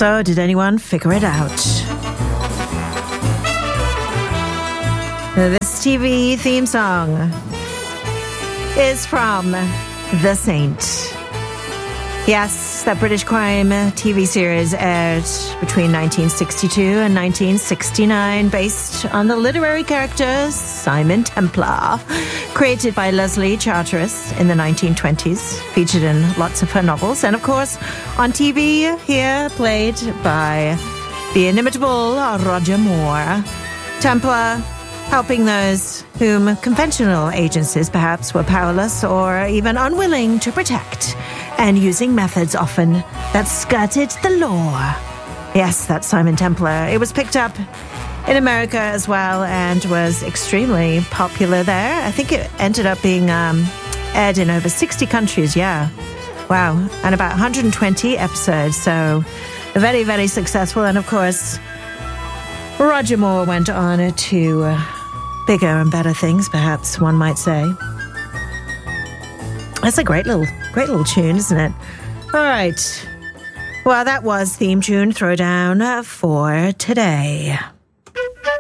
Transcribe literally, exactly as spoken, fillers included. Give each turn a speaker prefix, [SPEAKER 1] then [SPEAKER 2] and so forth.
[SPEAKER 1] So, did anyone figure it out? This T V theme song is from The Saint. Yes, that British crime T V series aired between nineteen sixty-two and nineteen sixty-nine, based on the literary character Simon Templar, created by Leslie Charteris in the nineteen twenties, featured in lots of her novels, and of course on T V here, played by the inimitable Roger Moore. Templar helping those whom conventional agencies perhaps were powerless or even unwilling to protect, and using methods often that skirted the law. Yes, that's Simon Templar. It was picked up in America as well and was extremely popular there. I think it ended up being um, aired in over sixty countries, yeah. Wow, and about one hundred twenty episodes, so very, very successful. And of course, Roger Moore went on to uh, bigger and better things, perhaps one might say. That's a great little, great little tune, isn't it? All right. Well, that was theme tune throwdown for today.